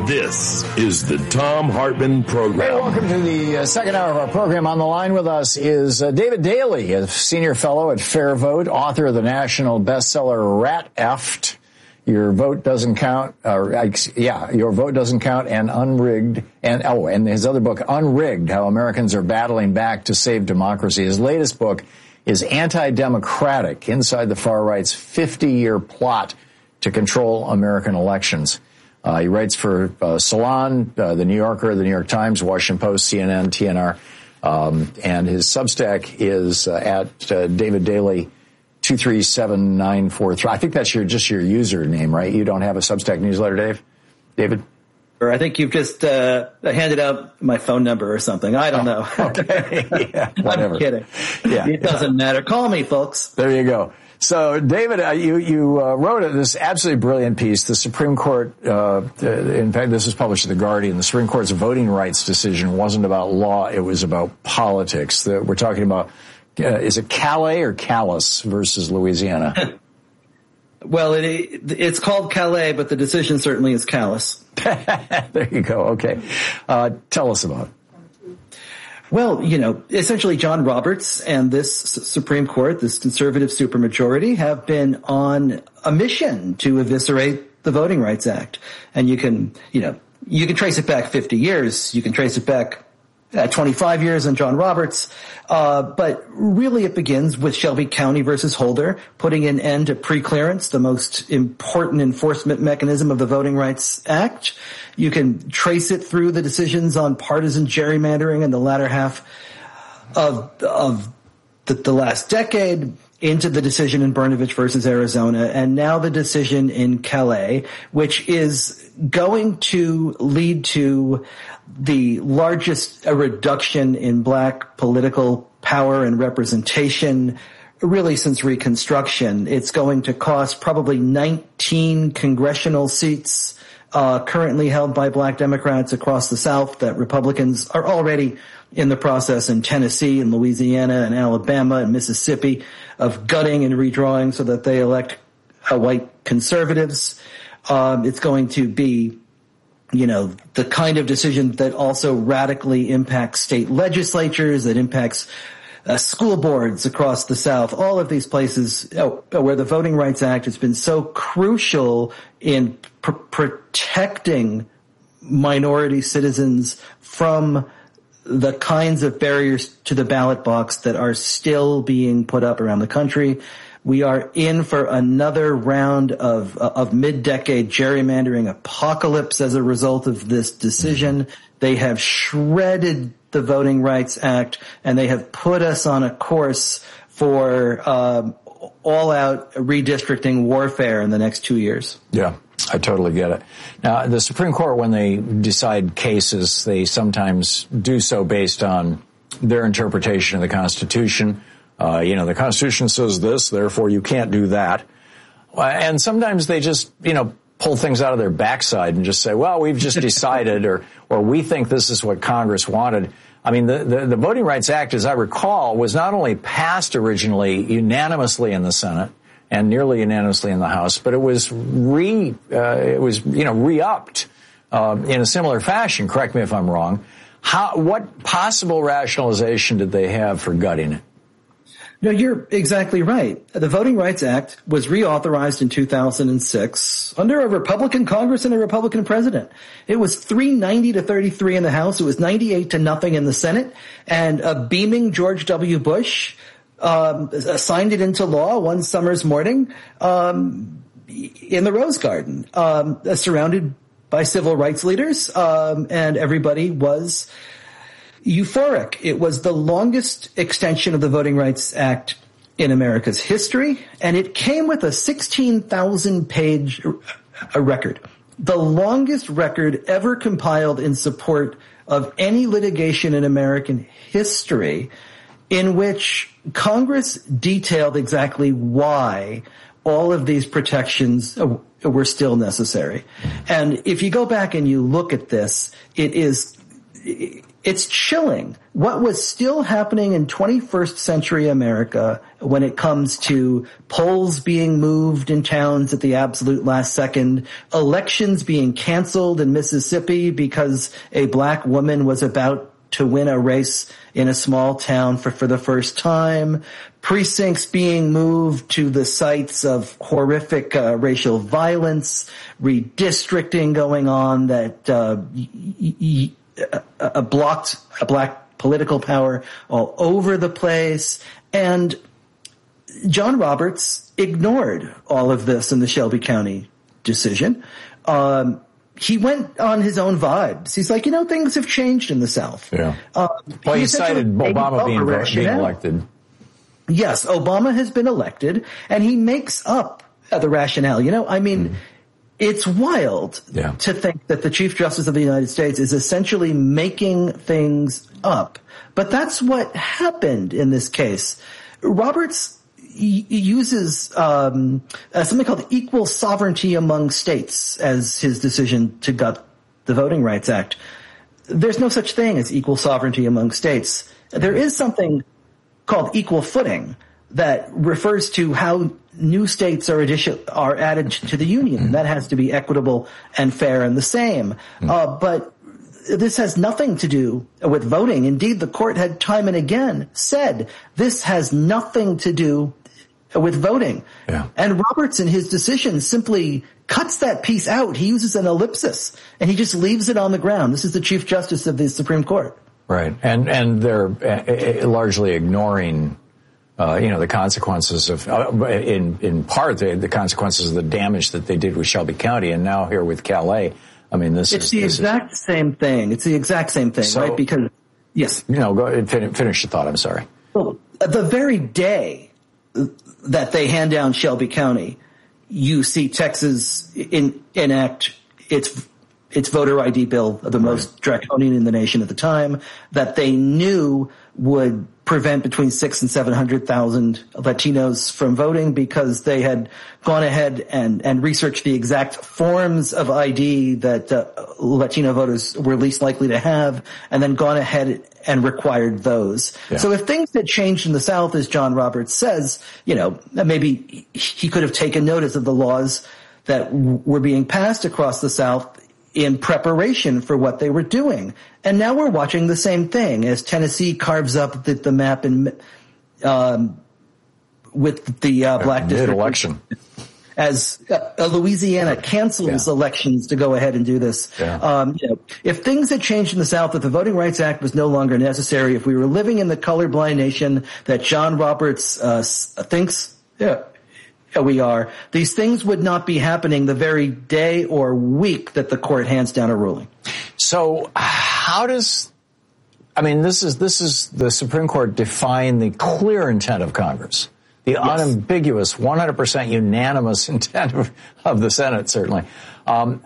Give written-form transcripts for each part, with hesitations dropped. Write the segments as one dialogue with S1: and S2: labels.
S1: This is the Thom Hartmann Program.
S2: Hey, welcome to the second hour of our program. On the line with us is David Daley, a senior fellow at Fair Vote, author of the national bestseller Rat Effed. Your vote doesn't count. Your vote doesn't count, and Unrigged, and his other book, Unrigged: How Americans Are Battling Back to Save Democracy. His latest book is Anti-Democratic: Inside the Far Right's 50-Year Plot to Control American Elections. He writes for Salon, The New Yorker, The New York Times, Washington Post, CNN, TNR, and his Substack is at David Daley 237943. I think that's just your username, right? You don't have a Substack newsletter, David?
S3: Or I think you've just handed out my phone number or something. I don't know.
S2: Okay. Yeah, whatever.
S3: I'm kidding.
S2: Yeah.
S3: It doesn't matter. Call me, folks.
S2: There you go. So, David, you wrote this absolutely brilliant piece. The Supreme Court, in fact, this was published in The Guardian. The Supreme Court's voting rights decision wasn't about law. It was about politics. We're talking about, is it Calais or Calais versus Louisiana?
S3: Well, it's called Calais, but the decision certainly is callous.
S2: There you go. Okay. Tell us about it.
S3: Well, essentially John Roberts and this Supreme Court, this conservative supermajority, have been on a mission to eviscerate the Voting Rights Act. And you can trace it back 50 years. You can trace it back 25 years on John Roberts. But really it begins with Shelby County versus Holder, putting an end to preclearance, the most important enforcement mechanism of the Voting Rights Act. You can trace it through the decisions on partisan gerrymandering in the latter half of the last decade, into the decision in Brnovich versus Arizona, and now the decision in Calais, which is going to lead to the largest reduction in black political power and representation really since Reconstruction. It's going to cost probably 19 congressional seats currently held by black Democrats across the South that Republicans are already in the process in Tennessee and Louisiana and Alabama and Mississippi of gutting and redrawing so that they elect white conservatives. It's going to be, the kind of decision that also radically impacts state legislatures, that impacts school boards across the South, all of these places where the Voting Rights Act has been so crucial in protecting minority citizens from the kinds of barriers to the ballot box that are still being put up around the country. We are in for another round of mid-decade gerrymandering apocalypse as a result of this decision. They have shredded the Voting Rights Act, and they have put us on a course for all-out redistricting warfare in the next 2 years.
S2: Yeah, I totally get it. Now, the Supreme Court, when they decide cases, they sometimes do so based on their interpretation of the Constitution. The Constitution says this, therefore you can't do that. And sometimes they just, pull things out of their backside and just say, well, we've just decided, or we think this is what Congress wanted. I mean, the Voting Rights Act, as I recall, was not only passed originally unanimously in the Senate and nearly unanimously in the House, but it was re-upped in a similar fashion. Correct me if I'm wrong. What possible rationalization did they have for gutting it?
S3: No, you're exactly right. The Voting Rights Act was reauthorized in 2006 under a Republican Congress and a Republican president. It was 390-33 in the House. It was 98-0 in the Senate. And a beaming George W. Bush signed it into law one summer's morning in the Rose Garden, surrounded by civil rights leaders, and everybody was euphoric. It was the longest extension of the Voting Rights Act in America's history, and it came with a 16,000-page record, the longest record ever compiled in support of any litigation in American history, in which Congress detailed exactly why all of these protections were still necessary. And if you go back and you look at this, it's chilling. What was still happening in 21st century America when it comes to polls being moved in towns at the absolute last second, elections being canceled in Mississippi because a black woman was about to win a race in a small town for the first time, precincts being moved to the sites of horrific racial violence, redistricting going on that blocked a black political power all over the place. And John Roberts ignored all of this in the Shelby County decision. He went on his own vibes. He's like, things have changed in the South.
S2: Yeah. Well, he cited Obama being elected.
S3: Yes, Obama has been elected, and he makes up the rationale. It's wild to think that the Chief Justice of the United States is essentially making things up. But that's what happened in this case. Roberts uses something called equal sovereignty among states as his decision to gut the Voting Rights Act. There's no such thing as equal sovereignty among states. There is something called equal footing that refers to how new states are added to the union. That has to be equitable and fair and the same. But this has nothing to do with voting. Indeed, the court had time and again said this has nothing to do with voting. Yeah. And Roberts in his decision simply cuts that piece out. He uses an ellipsis and he just leaves it on the ground. This is the Chief Justice of the Supreme Court.
S2: Right. And they're largely ignoring the consequences of, in part, the consequences of the damage that they did with Shelby County, and now here with Calais.
S3: It's the exact same thing. It's the exact same thing, right? Because, yes.
S2: Go ahead, finish your thought. I'm sorry.
S3: Well, the very day that they hand down Shelby County, you see Texas enact its voter ID bill, the most draconian in the nation at the time, that they knew would prevent between 600,000 and 700,000 Latinos from voting because they had gone ahead and researched the exact forms of ID that Latino voters were least likely to have, and then gone ahead and required those. Yeah. So if things had changed in the South, as John Roberts says, maybe he could have taken notice of the laws that were being passed across the South in preparation for what they were doing. And now we're watching the same thing as Tennessee carves up the map with the black district
S2: election.
S3: As Louisiana cancels elections to go ahead and do this. Yeah. If things had changed in the South, if the Voting Rights Act was no longer necessary, if we were living in the colorblind nation that John Roberts thinks we are, these things would not be happening the very day or week that the court hands down a ruling.
S2: So how does, this is the Supreme Court define the clear intent of Congress, the unambiguous, 100% unanimous intent of the Senate, certainly. And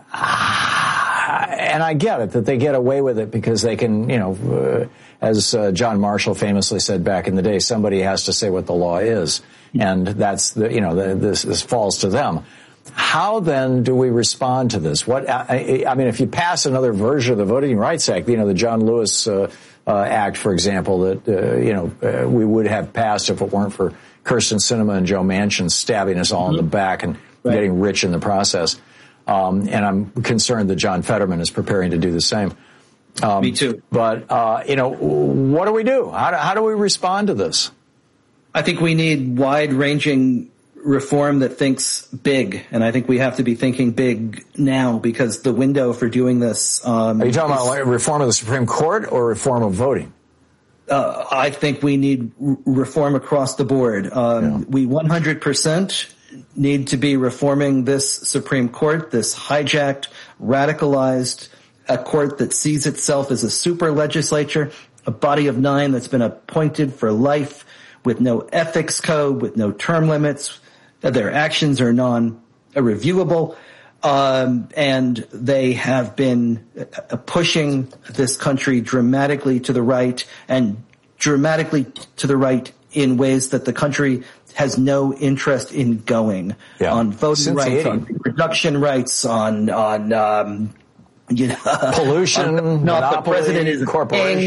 S2: I get it that they get away with it because they can, as John Marshall famously said back in the day, somebody has to say what the law is. And that's this falls to them. How then do we respond to this? If you pass another version of the Voting Rights Act, the John Lewis Act, for example, that we would have passed if it weren't for Kyrsten Sinema and Joe Manchin stabbing us all in the back and getting rich in the process. And I'm concerned that John Fetterman is preparing to do the same.
S3: Me too.
S2: But what do we do? How do we respond to this?
S3: I think we need wide-ranging reform that thinks big, and I think we have to be thinking big now because the window for doing this.
S2: Are you talking about reform of the Supreme Court or reform of voting?
S3: I think we need reform across the board. We 100% need to be reforming this Supreme Court, this hijacked, radicalized, a court that sees itself as a super legislature, a body of 9 that's been appointed for life, with no ethics code, with no term limits. Their actions are non-reviewable. And they have been pushing this country dramatically to the right, and dramatically to the right in ways that the country has no interest in going. On voting rights, on reproduction rights, on
S2: pollution,
S3: the president is
S2: corporation.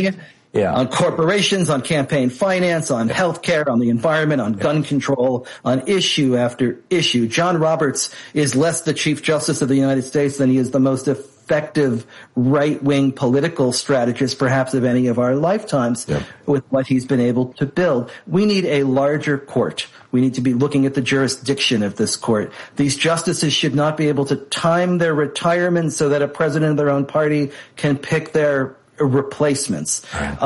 S3: on corporations, on campaign finance, on healthcare, on the environment, on gun control, on issue after issue. John Roberts is less the Chief Justice of the United States than he is the most effective right-wing political strategist, perhaps of any of our lifetimes, with what he's been able to build. We need a larger court. We need to be looking at the jurisdiction of this court. These justices should not be able to time their retirement so that a president of their own party can pick their replacements.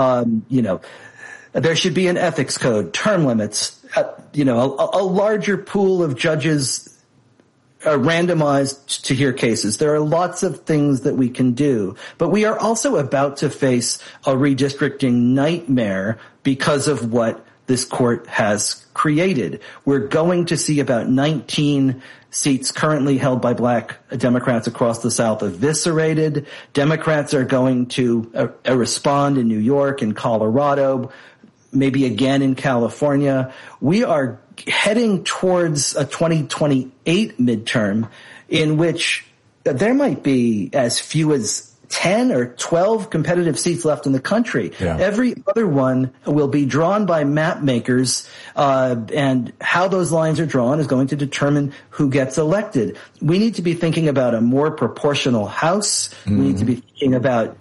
S3: There should be an ethics code, term limits, a larger pool of judges randomized to hear cases. There are lots of things that we can do, but we are also about to face a redistricting nightmare because of what this court has created. We're going to see about 19 seats currently held by black Democrats across the South eviscerated. Democrats are going to respond in New York and Colorado, maybe again in California. We are heading towards a 2028 midterm in which there might be as few as 10 or 12 competitive seats left in the country. Every other one will be drawn by map makers, and how those lines are drawn is going to determine who gets elected. We need to be thinking about a more proportional House. We need to be thinking about,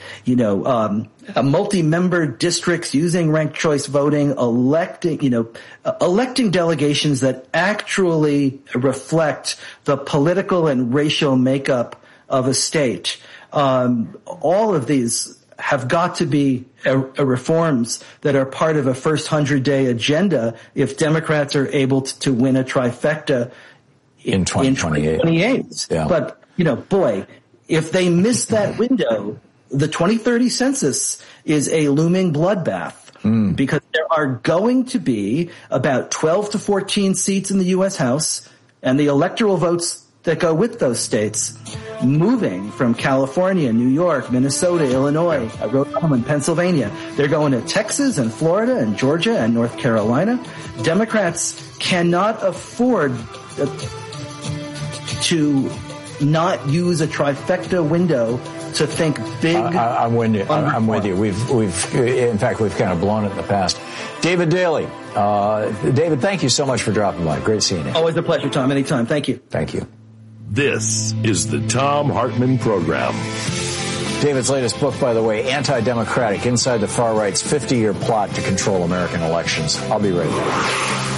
S3: multi-member districts using ranked choice voting, electing delegations that actually reflect the political and racial makeup of a state. All of these have got to be reforms that are part of a first 100-day agenda if Democrats are able to win a trifecta
S2: in 2028.
S3: But, if they miss that window, the 2030 census is a looming bloodbath because there are going to be about 12 to 14 seats in the U.S. House, and the electoral votes that go with those states moving from California, New York, Minnesota, Illinois, Rhode Island, Pennsylvania. They're going to Texas and Florida and Georgia and North Carolina. Democrats cannot afford to not use a trifecta window to think big.
S2: I'm with you. I'm with you. We've kind of blown it in the past. David Daley. David, thank you so much for dropping by. Great seeing you.
S3: Always a pleasure, Tom. Anytime. Thank you.
S2: Thank you.
S1: This is the Thom Hartmann Program.
S2: David's latest book, by the way, Anti-Democratic, Inside the Far Right's 50-Year Plot to Control American Elections. I'll be right back.